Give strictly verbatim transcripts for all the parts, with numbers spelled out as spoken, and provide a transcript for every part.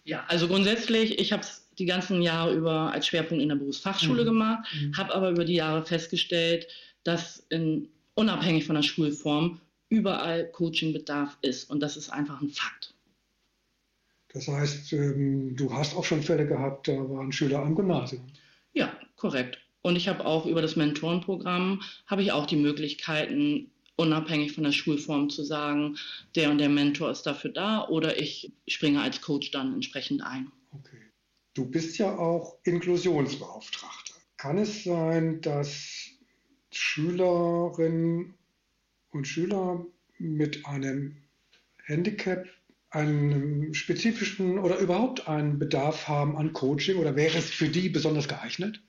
Ja, also grundsätzlich, ich habe es die ganzen Jahre über als Schwerpunkt in der Berufsfachschule mhm. gemacht, mhm. habe aber über die Jahre festgestellt, dass in, unabhängig von der Schulform überall Coachingbedarf ist und das ist einfach ein Fakt. Das heißt, du hast auch schon Fälle gehabt, da waren Schüler am Gymnasium. Ja, korrekt. Und ich habe auch über das Mentorenprogramm, habe ich auch die Möglichkeiten, unabhängig von der Schulform zu sagen, der und der Mentor ist dafür da oder ich springe als Coach dann entsprechend ein. Okay. Du bist ja auch Inklusionsbeauftragter. Kann es sein, dass Schülerinnen und Schüler mit einem Handicap einen spezifischen oder überhaupt einen Bedarf haben an Coaching oder wäre es für die besonders geeignet?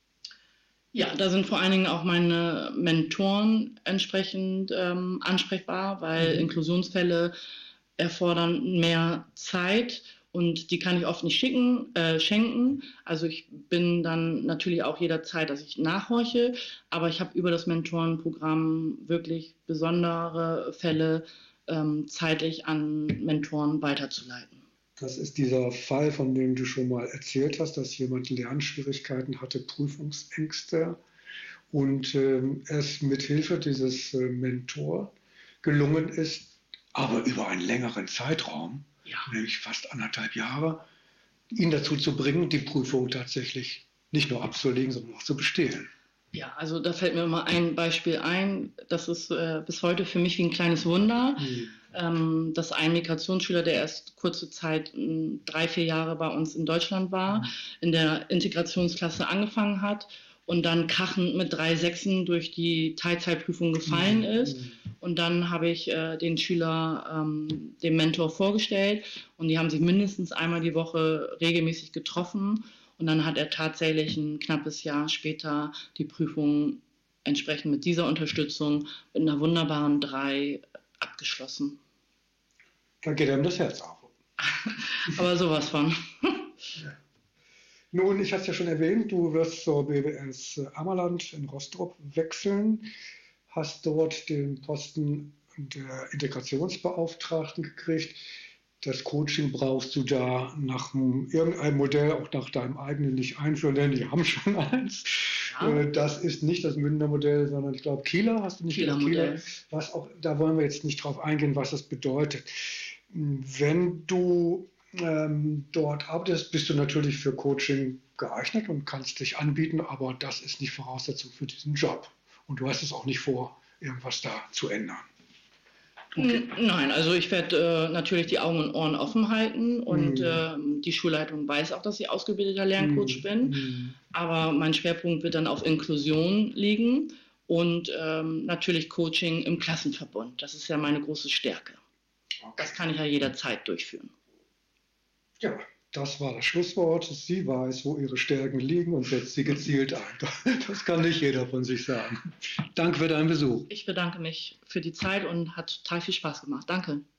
Ja, da sind vor allen Dingen auch meine Mentoren entsprechend ähm, ansprechbar, weil mhm. Inklusionsfälle erfordern mehr Zeit und die kann ich oft nicht schicken, äh, schenken. Also ich bin dann natürlich auch jederzeit, dass ich nachhorche, aber ich habe über das Mentorenprogramm wirklich besondere Fälle ähm, zeitlich an Mentoren weiterzuleiten. Das ist dieser Fall, von dem du schon mal erzählt hast, dass jemand Lernschwierigkeiten hatte, Prüfungsängste und ähm, es mit Hilfe dieses äh, Mentor gelungen ist, aber über einen längeren Zeitraum, ja. nämlich fast anderthalb Jahre, ihn dazu zu bringen, die Prüfung tatsächlich nicht nur abzulegen, sondern auch zu bestehen. Ja, also da fällt mir immer ein Beispiel ein, das ist äh, bis heute für mich wie ein kleines Wunder, mhm. ähm, dass ein Migrationsschüler, der erst kurze Zeit, mh, drei, vier Jahre bei uns in Deutschland war, mhm. in der Integrationsklasse angefangen hat und dann krachend mit drei Sechsen durch die Teilzeitprüfung gefallen mhm. ist. Und dann habe ich äh, den Schüler ähm, dem Mentor vorgestellt und die haben sich mindestens einmal die Woche regelmäßig getroffen. Und dann hat er tatsächlich ein knappes Jahr später die Prüfung entsprechend mit dieser Unterstützung mit einer wunderbaren drei abgeschlossen. Da geht einem das Herz auf. Aber sowas von. Ja. Nun, ich hatte es ja schon erwähnt, du wirst zur B W S Ammerland in Rostrop wechseln, hast dort den Posten der Integrationsbeauftragten gekriegt. Das Coaching brauchst du da nach irgendeinem Modell, auch nach deinem eigenen nicht einführen, denn die haben schon eins. Ja. Das ist nicht das Münchner Modell, sondern ich glaube Kieler, hast du nicht Kieler Modell. Was auch, da wollen wir jetzt nicht drauf eingehen, was das bedeutet. Wenn du ähm, dort arbeitest, bist du natürlich für Coaching geeignet und kannst dich anbieten, aber das ist nicht Voraussetzung für diesen Job. Und du hast es auch nicht vor, irgendwas da zu ändern. Okay. Nein, also ich werde äh, natürlich die Augen und Ohren offen halten und mm. äh, die Schulleitung weiß auch, dass ich ausgebildeter Lerncoach mm. bin, mm. aber mein Schwerpunkt wird dann auf Inklusion liegen und ähm, natürlich Coaching im Klassenverbund. Das ist ja meine große Stärke. Okay. Das kann ich ja jederzeit durchführen. Ja, das war das Schlusswort. Sie weiß, wo ihre Stärken liegen und setzt sie gezielt ein. Das kann nicht jeder von sich sagen. Danke für deinen Besuch. Ich bedanke mich für die Zeit und hat total viel Spaß gemacht. Danke.